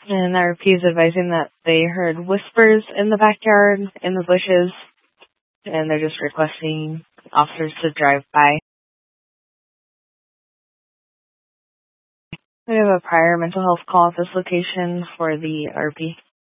And RP is advising that they heard whispers in the backyard, in the bushes, and they're just requesting officers to drive by. We have a prior mental health call at this location for the RP.